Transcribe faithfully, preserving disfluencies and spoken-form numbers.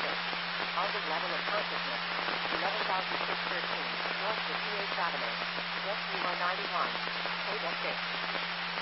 Status. Target level of consciousness. eleven thousand six hundred thirteen. North to T H Avenue. Depth U one ninety-one. Code S six.